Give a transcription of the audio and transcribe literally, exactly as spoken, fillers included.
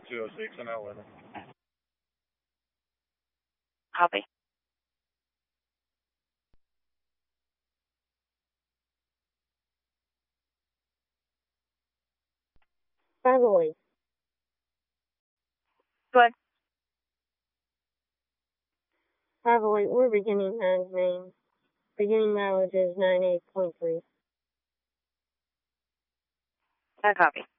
two oh six and eleven. Copy. five oh eight. Go ahead. five oh eight, we're beginning Hans Main. Beginning mileage is ninety-eight point three. I copy.